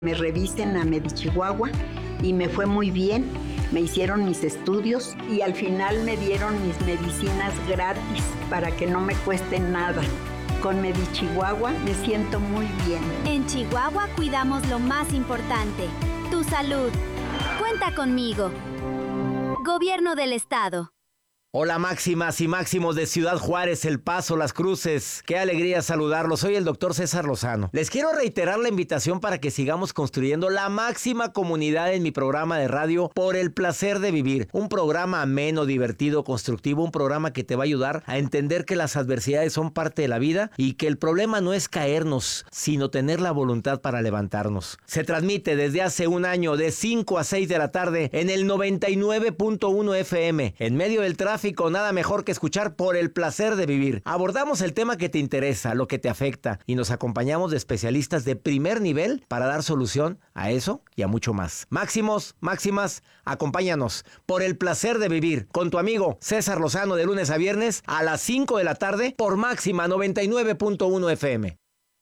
Me revisen a Medichihuahua y me fue muy bien. Me hicieron mis estudios y al final me dieron mis medicinas gratis para que no me cueste nada. Con Medichihuahua me siento muy bien. En Chihuahua cuidamos lo más importante, tu salud. Cuenta conmigo. Gobierno del Estado. Hola máximas y máximos de Ciudad Juárez, El Paso, Las Cruces. Qué alegría saludarlos. Soy el doctor César Lozano. Les quiero reiterar la invitación para que sigamos construyendo la máxima comunidad en mi programa de radio Por el Placer de Vivir. Un programa ameno, divertido, constructivo. Un programa que te va a ayudar a entender que las adversidades son parte de la vida y que el problema no es caernos, sino tener la voluntad para levantarnos. Se transmite desde hace un año de 5 a 6 de la tarde en el 99.1 FM. En medio del tráfico, nada mejor que escuchar Por el Placer de Vivir. Abordamos el tema que te interesa, lo que te afecta, y nos acompañamos de especialistas de primer nivel para dar solución a eso y a mucho más. Máximos, máximas, acompáñanos Por el Placer de Vivir con tu amigo César Lozano de lunes a viernes a las 5 de la tarde por Máxima 99.1 FM.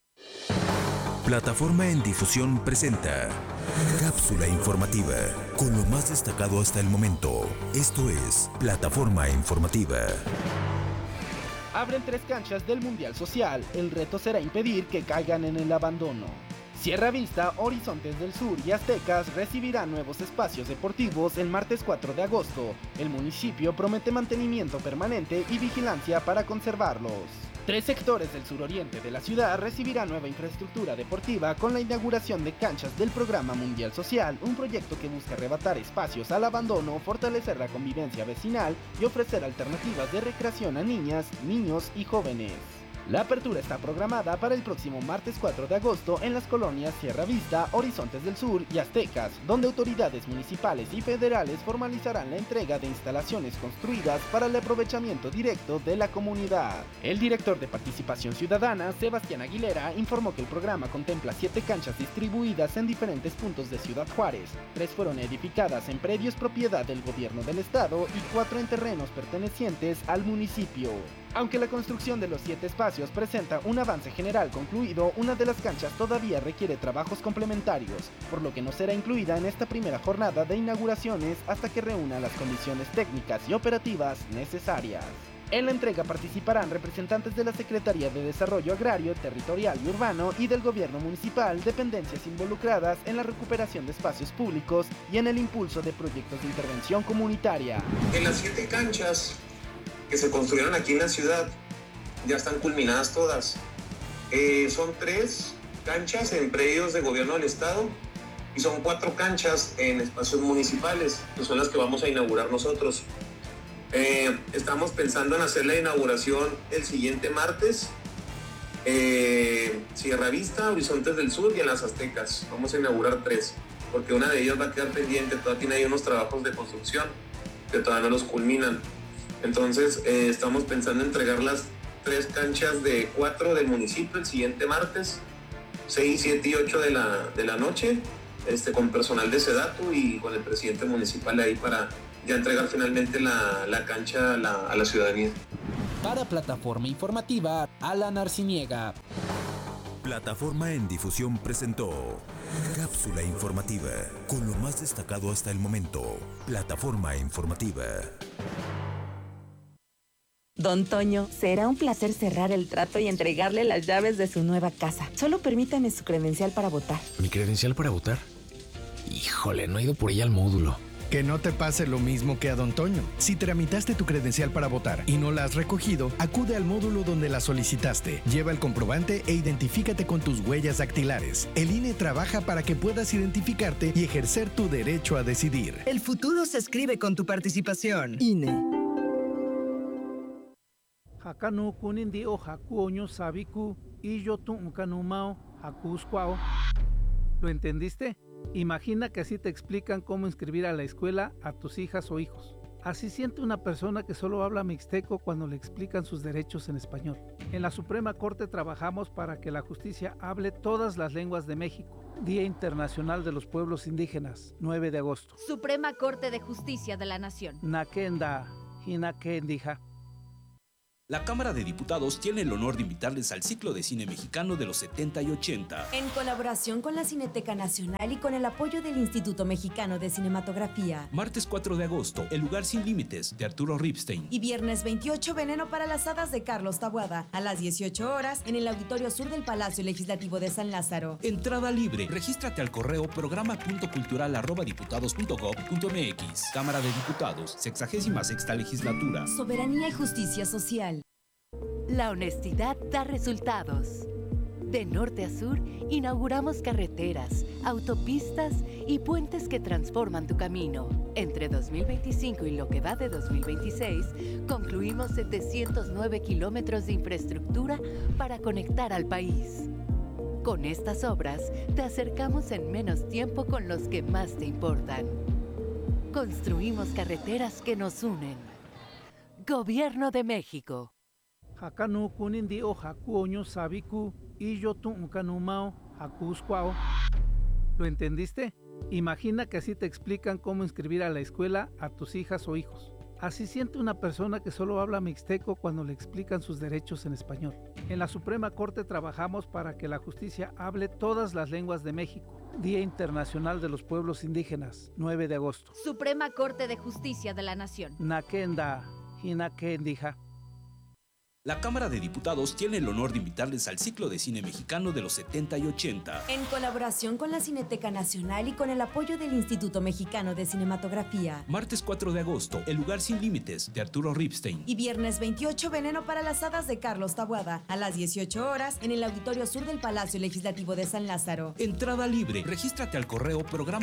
Plataforma en Difusión presenta Cápsula informativa, con lo más destacado hasta el momento. Esto es Plataforma Informativa. Abren 3 canchas del Mundial Social. El reto será impedir que caigan en el abandono. Sierra Vista, Horizontes del Sur y Aztecas recibirán nuevos espacios deportivos el martes 4 de agosto. El municipio promete mantenimiento permanente y vigilancia para conservarlos. 3 sectores del suroriente de la ciudad recibirán nueva infraestructura deportiva con la inauguración de canchas del Programa Mundial Social, un proyecto que busca arrebatar espacios al abandono, fortalecer la convivencia vecinal y ofrecer alternativas de recreación a niñas, niños y jóvenes. La apertura está programada para el próximo martes 4 de agosto en las colonias Sierra Vista, Horizontes del Sur y Aztecas, donde autoridades municipales y federales formalizarán la entrega de instalaciones construidas para el aprovechamiento directo de la comunidad. El director de Participación Ciudadana, Sebastián Aguilera, informó que el programa contempla 7 canchas distribuidas en diferentes puntos de Ciudad Juárez. 3 fueron edificadas en predios propiedad del gobierno del estado y 4 en terrenos pertenecientes al municipio. Aunque la construcción de los 7 espacios presenta un avance general concluido, una de las canchas todavía requiere trabajos complementarios, por lo que no será incluida en esta primera jornada de inauguraciones hasta que reúna las condiciones técnicas y operativas necesarias. En la entrega participarán representantes de la Secretaría de Desarrollo Agrario, Territorial y Urbano y del Gobierno Municipal, dependencias involucradas en la recuperación de espacios públicos y en el impulso de proyectos de intervención comunitaria. En las 7 canchas que se construyeron aquí en la ciudad, ya están culminadas todas. Son 3 canchas en predios de gobierno del estado y son 4 canchas en espacios municipales, que son las que vamos a inaugurar nosotros. Estamos pensando en hacer la inauguración el siguiente martes. Sierra Vista, Horizontes del Sur y en las Aztecas. Vamos a inaugurar 3, porque una de ellas va a quedar pendiente, todavía tiene ahí unos trabajos de construcción que todavía no los culminan. Entonces estamos pensando en entregar las 3 canchas de 4 del municipio el siguiente martes, 6, 7 y 8 de la noche, con personal de Sedatu y con el presidente municipal ahí para ya entregar finalmente la cancha a la ciudadanía. Para Plataforma Informativa, Alan Arciniega. Plataforma en Difusión presentó Cápsula informativa, con lo más destacado hasta el momento. Plataforma Informativa. Don Toño, será un placer cerrar el trato y entregarle las llaves de su nueva casa. Solo permítame su credencial para votar. ¿Mi credencial para votar? Híjole, no he ido por ella al módulo. Que no te pase lo mismo que a Don Toño. Si tramitaste tu credencial para votar y no la has recogido, acude al módulo donde la solicitaste. Lleva el comprobante e identifícate con tus huellas dactilares. El INE trabaja para que puedas identificarte y ejercer tu derecho a decidir. El futuro se escribe con tu participación. INE. Hakanu kunindi o hakuoño sabiku y yo tu kanumao hakuskwao. ¿Lo entendiste? Imagina que así te explican cómo inscribir a la escuela a tus hijas o hijos. Así siente una persona que solo habla mixteco cuando le explican sus derechos en español. En la Suprema Corte trabajamos para que la justicia hable todas las lenguas de México. Día Internacional de los Pueblos Indígenas, 9 de agosto. Suprema Corte de Justicia de la Nación. Nakenda, Hinakendija. La Cámara de Diputados tiene el honor de invitarles al ciclo de cine mexicano de los 70 y 80. En colaboración con la Cineteca Nacional y con el apoyo del Instituto Mexicano de Cinematografía. Martes 4 de agosto, El lugar sin límites, de Arturo Ripstein. Y viernes 28, Veneno para las hadas, de Carlos Taboada. A las 18 horas, en el Auditorio Sur del Palacio Legislativo de San Lázaro. Entrada libre. Regístrate al correo programa.cultural@diputados.gov.mx. Cámara de Diputados, 66ª Legislatura. Soberanía y justicia social. La honestidad da resultados. De norte a sur, inauguramos carreteras, autopistas y puentes que transforman tu camino. Entre 2025 y lo que va de 2026, concluimos 709 kilómetros de infraestructura para conectar al país. Con estas obras, te acercamos en menos tiempo con los que más te importan. Construimos carreteras que nos unen. Gobierno de México. Hakanu kunindi o hakuoño sabiku y yo tuncanumao hakuscuao. ¿Lo entendiste? Imagina que así te explican cómo inscribir a la escuela a tus hijas o hijos. Así siente una persona que solo habla mixteco cuando le explican sus derechos en español. En la Suprema Corte trabajamos para que la justicia hable todas las lenguas de México. Día Internacional de los Pueblos Indígenas, 9 de agosto. Suprema Corte de Justicia de la Nación. Nakenda, hinakendija. La Cámara de Diputados tiene el honor de invitarles al ciclo de cine mexicano de los 70 y 80. En colaboración con la Cineteca Nacional y con el apoyo del Instituto Mexicano de Cinematografía. Martes 4 de agosto, El lugar sin límites, de Arturo Ripstein. Y viernes 28, Veneno para las hadas, de Carlos Taboada. A las 18 horas, en el Auditorio Sur del Palacio Legislativo de San Lázaro. Entrada libre. Regístrate al correo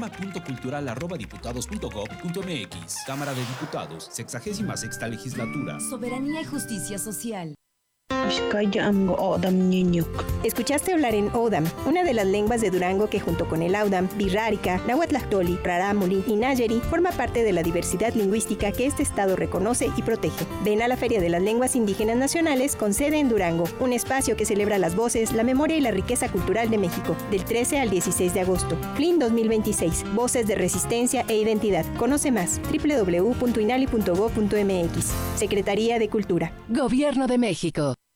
programa.cultural@diputados.gov.mx. Cámara de Diputados, 66ª Legislatura. Soberanía y justicia social. Escuchaste hablar en Odam, una de las lenguas de Durango que junto con el Audam, Birrárica, Nahuatlactoli, Rarámuri y Nayeri forma parte de la diversidad lingüística que este estado reconoce y protege. Ven a la Feria de las Lenguas Indígenas Nacionales con sede en Durango, un espacio que celebra las voces, la memoria y la riqueza cultural de México, del 13 al 16 de agosto. FLIN 2026, Voces de Resistencia e Identidad. Conoce más, www.inali.gov.mx. Secretaría de Cultura. Gobierno de México.